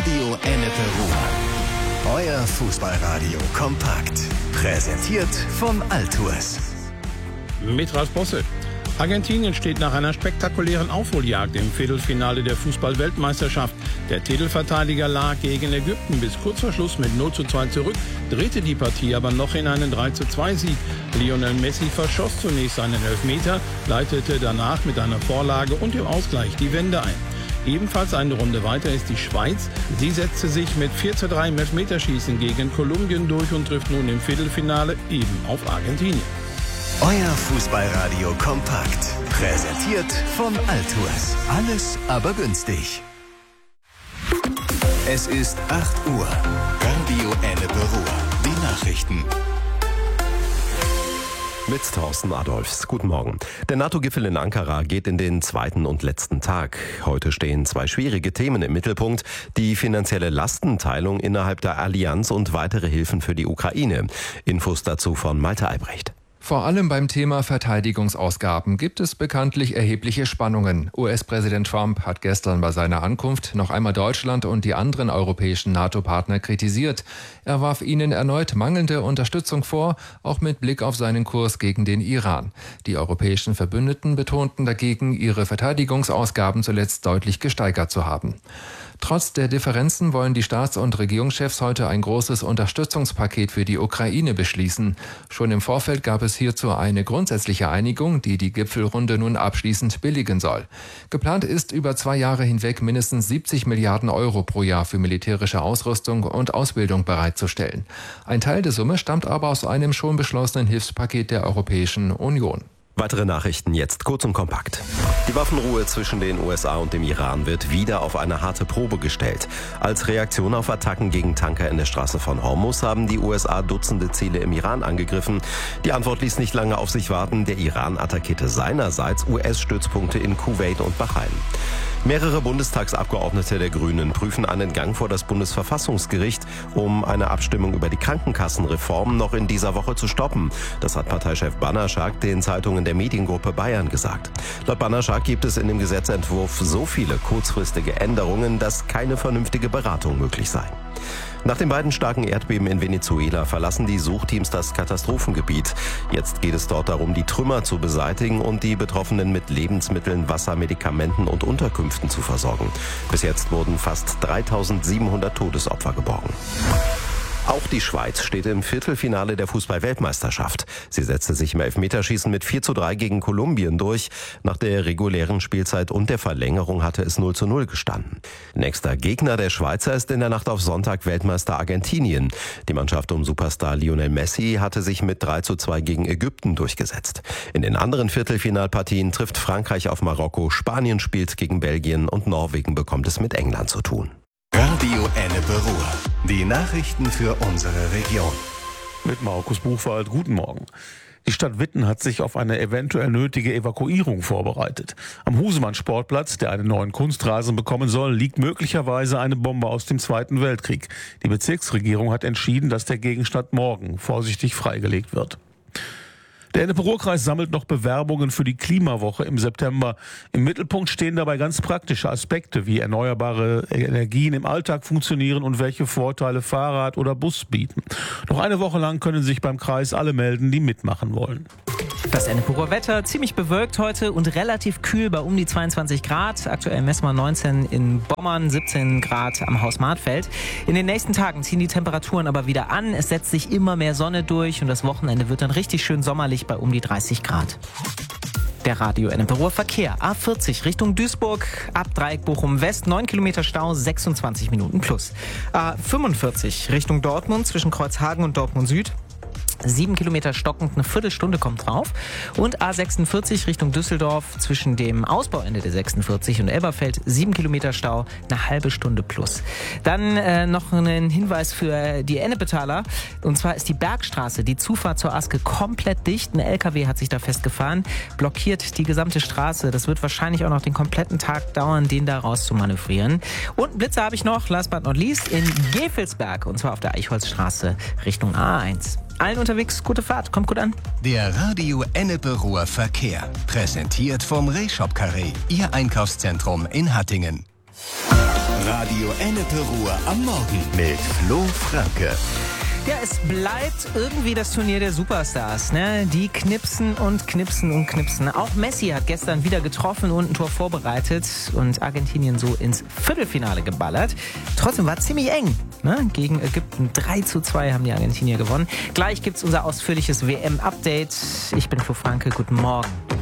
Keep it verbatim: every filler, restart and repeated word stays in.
Radio Ennepe Ruhr. Euer Fußballradio kompakt. Präsentiert von Altours. Mit Ralf Bosse. Argentinien steht nach einer spektakulären Aufholjagd im Viertelfinale der Fußball-Weltmeisterschaft. Der Titelverteidiger lag gegen Ägypten bis kurz vor Schluss mit null zu zwei zurück, drehte die Partie aber noch in einen drei zu zwei Sieg. Lionel Messi verschoss zunächst einen Elfmeter, leitete danach mit einer Vorlage und dem Ausgleich die Wende ein. Ebenfalls eine Runde weiter ist die Schweiz. Sie setzte sich mit vier zu drei im Elfmeterschießen gegen Kolumbien durch und trifft nun im Viertelfinale eben auf Argentinien. Euer Fußballradio kompakt. Präsentiert von Altours. Alles aber günstig. Es ist acht Uhr. Radio Ennepe Ruhr. Die Nachrichten. Mit Thorsten Adolfs. Guten Morgen. Der NATO-Gipfel in Ankara geht in den zweiten und letzten Tag. Heute stehen zwei schwierige Themen im Mittelpunkt. Die finanzielle Lastenteilung innerhalb der Allianz und weitere Hilfen für die Ukraine. Infos dazu von Malte Albrecht. Vor allem beim Thema Verteidigungsausgaben gibt es bekanntlich erhebliche Spannungen. U S-Präsident Trump hat gestern bei seiner Ankunft noch einmal Deutschland und die anderen europäischen NATO-Partner kritisiert. Er warf ihnen erneut mangelnde Unterstützung vor, auch mit Blick auf seinen Kurs gegen den Iran. Die europäischen Verbündeten betonten dagegen, ihre Verteidigungsausgaben zuletzt deutlich gesteigert zu haben. Trotz der Differenzen wollen die Staats- und Regierungschefs heute ein großes Unterstützungspaket für die Ukraine beschließen. Schon im Vorfeld gab es hierzu eine grundsätzliche Einigung, die die Gipfelrunde nun abschließend billigen soll. Geplant ist, über zwei Jahre hinweg mindestens siebzig Milliarden Euro pro Jahr für militärische Ausrüstung und Ausbildung bereitzustellen. Ein Teil der Summe stammt aber aus einem schon beschlossenen Hilfspaket der Europäischen Union. Weitere Nachrichten jetzt kurz und kompakt. Die Waffenruhe zwischen den U S A und dem Iran wird wieder auf eine harte Probe gestellt. Als Reaktion auf Attacken gegen Tanker in der Straße von Hormuz haben die U S A Dutzende Ziele im Iran angegriffen. Die Antwort ließ nicht lange auf sich warten. Der Iran attackierte seinerseits U S-Stützpunkte in Kuwait und Bahrain. Mehrere Bundestagsabgeordnete der Grünen prüfen einen Gang vor das Bundesverfassungsgericht, um eine Abstimmung über die Krankenkassenreform noch in dieser Woche zu stoppen. Das hat Parteichef Bannerschak den Zeitungen der Mediengruppe Bayern gesagt. Laut Bannerschak gibt es in dem Gesetzentwurf so viele kurzfristige Änderungen, dass keine vernünftige Beratung möglich sei. Nach den beiden starken Erdbeben in Venezuela verlassen die Suchteams das Katastrophengebiet. Jetzt geht es dort darum, die Trümmer zu beseitigen und die Betroffenen mit Lebensmitteln, Wasser, Medikamenten und Unterkünften zu versorgen. Bis jetzt wurden fast dreitausendsiebenhundert Todesopfer geborgen. Auch die Schweiz steht im Viertelfinale der Fußball-Weltmeisterschaft. Sie setzte sich im Elfmeterschießen mit vier zu drei gegen Kolumbien durch. Nach der regulären Spielzeit und der Verlängerung hatte es null zu null gestanden. Nächster Gegner der Schweizer ist in der Nacht auf Sonntag Weltmeister Argentinien. Die Mannschaft um Superstar Lionel Messi hatte sich mit drei zu zwei gegen Ägypten durchgesetzt. In den anderen Viertelfinalpartien trifft Frankreich auf Marokko, Spanien spielt gegen Belgien und Norwegen bekommt es mit England zu tun. Radio Ennepe Ruhr. Die Nachrichten für unsere Region. Mit Markus Buchwald, guten Morgen. Die Stadt Witten hat sich auf eine eventuell nötige Evakuierung vorbereitet. Am Husemann-Sportplatz, der einen neuen Kunstrasen bekommen soll, liegt möglicherweise eine Bombe aus dem Zweiten Weltkrieg. Die Bezirksregierung hat entschieden, dass der Gegenstand morgen vorsichtig freigelegt wird. Der Ennepe-Ruhr-Kreis sammelt noch Bewerbungen für die Klimawoche im September. Im Mittelpunkt stehen dabei ganz praktische Aspekte, wie erneuerbare Energien im Alltag funktionieren und welche Vorteile Fahrrad oder Bus bieten. Noch eine Woche lang können sich beim Kreis alle melden, die mitmachen wollen. Das Ennepe-Ruhr Wetter, ziemlich bewölkt heute und relativ kühl bei um die zweiundzwanzig Grad. Aktuell messen wir neunzehn in Bommern, siebzehn Grad am Haus Martfeld. In den nächsten Tagen ziehen die Temperaturen aber wieder an. Es setzt sich immer mehr Sonne durch und das Wochenende wird dann richtig schön sommerlich bei um die dreißig Grad. Der Radio Ennepe-Ruhr Verkehr. A vierzig Richtung Duisburg, ab Dreieck Bochum West, neun Kilometer Stau, sechsundzwanzig Minuten plus. A fünfundvierzig Richtung Dortmund zwischen Kreuzhagen und Dortmund Süd. Sieben Kilometer stockend, eine Viertelstunde kommt drauf. Und A sechsundvierzig Richtung Düsseldorf zwischen dem Ausbauende der sechsundvierzig und Elberfeld, sieben Kilometer Stau, eine halbe Stunde plus. Dann äh, noch ein Hinweis für die Ennepetaler. Und zwar ist die Bergstraße, die Zufahrt zur Aske, komplett dicht. Ein L K W hat sich da festgefahren, blockiert die gesamte Straße. Das wird wahrscheinlich auch noch den kompletten Tag dauern, den da raus zu manövrieren. Und einen Blitzer habe ich noch, last but not least, in Gefelsberg. Und zwar auf der Eichholzstraße Richtung A eins. Allen unterwegs, gute Fahrt, kommt gut an. Der Radio Ennepe Ruhr Verkehr. Präsentiert vom Rehshop Carré, Ihr Einkaufszentrum in Hattingen. Radio Ennepe Ruhr am Morgen mit Flo Franke. Ja, es bleibt irgendwie das Turnier der Superstars, ne? Die knipsen und knipsen und knipsen. Auch Messi hat gestern wieder getroffen und ein Tor vorbereitet und Argentinien so ins Viertelfinale geballert. Trotzdem war es ziemlich eng, ne? Gegen Ägypten drei zu zwei haben die Argentinier gewonnen. Gleich gibt's unser ausführliches W M-Update. Ich bin Flo Franke, guten Morgen.